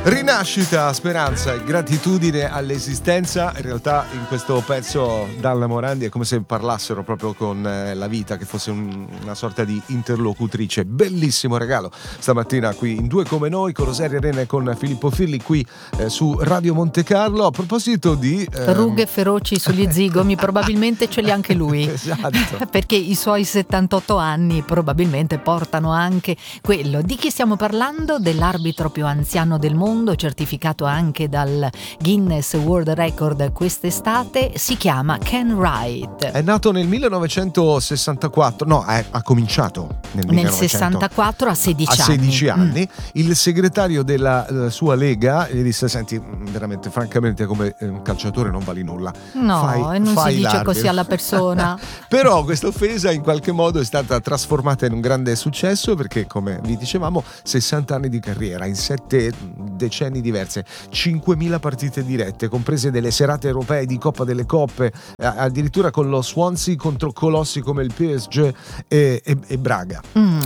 Rinascita, speranza e gratitudine all'esistenza. In realtà in questo pezzo Dalla Morandi è come se parlassero proprio con la vita, che fosse una sorta di interlocutrice. Bellissimo regalo stamattina qui in Due Come Noi con Rosaria Arena e con Filippo Filli qui su Radio Monte Carlo. A proposito di rughe feroci sugli zigomi, probabilmente ce li ha anche lui. Esatto. Perché i suoi 78 anni probabilmente portano anche quello. Di chi stiamo parlando? Dell'arbitro più anziano del mondo, certificato anche dal Guinness World Record quest'estate. Si chiama Ken Wright. È nato nel 1964, no, ha cominciato nel 64 a 16 anni. Il segretario della sua lega gli disse: senti, veramente, francamente, come un calciatore non vali nulla. No, e non si dice l'arbitro così alla persona. Però questa offesa in qualche modo è stata trasformata in un grande successo, perché, come vi dicevamo, 60 anni di carriera in 7 decenni diverse, 5.000 partite dirette, comprese delle serate europee di Coppa delle Coppe, addirittura con lo Swansea contro colossi come il PSG e Braga.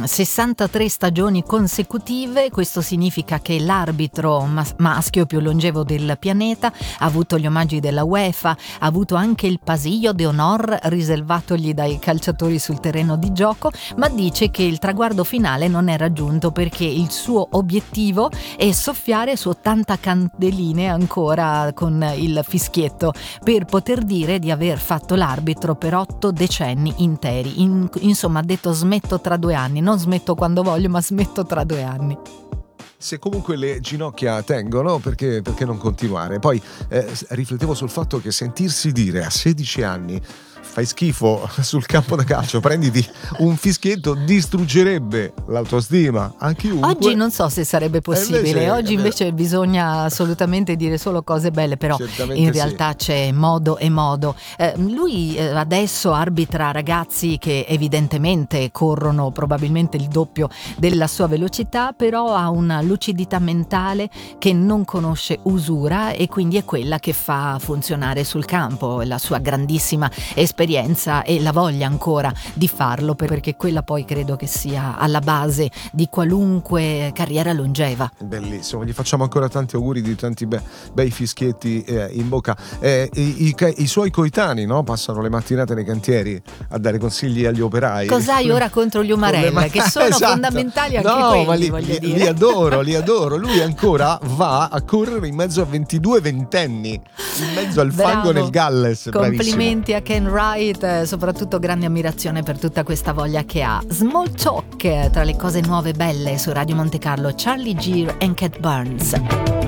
63 stagioni consecutive. Questo significa che l'arbitro maschio più longevo del pianeta ha avuto gli omaggi della UEFA, ha avuto anche il pasillo d'onor riservatogli dai calciatori sul terreno di gioco, ma dice che il traguardo finale non è raggiunto perché il suo obiettivo è soffiare su 80 candeline ancora con il fischietto per poter dire di aver fatto l'arbitro per 8 decenni interi. Insomma, ha detto: smetto tra 2 anni, non smetto quando voglio, ma smetto tra 2 anni. Se comunque le ginocchia tengono, perché non continuare? Poi riflettevo sul fatto che sentirsi dire a 16 anni fai schifo sul campo da calcio, prenditi un fischietto, distruggerebbe l'autostima a chiunque. Oggi non so se sarebbe possibile, oggi invece bisogna assolutamente dire solo cose belle, però certamente in realtà c'è modo e modo. Lui adesso arbitra ragazzi che evidentemente corrono probabilmente il doppio della sua velocità, però ha una lucidità mentale che non conosce usura e quindi è quella che fa funzionare sul campo la sua grandissima esperienza e la voglia ancora di farlo, perché quella poi credo che sia alla base di qualunque carriera longeva. Bellissimo, gli facciamo ancora tanti auguri di tanti bei fischietti in bocca. I suoi coetanei, no? Passano le mattinate nei cantieri a dare consigli agli operai. Cos'hai ora contro gli umarella, che sono esatto, fondamentali anche quelli, ma li adoro. Lui ancora va a correre in mezzo a 22 ventenni, in mezzo al fango nel Galles. Complimenti bravissimo. a Ken Wright, soprattutto grande ammirazione per tutta questa voglia che ha. Small Talk, tra le cose nuove belle su Radio Monte Carlo, Charlie Geer e Cat Burns.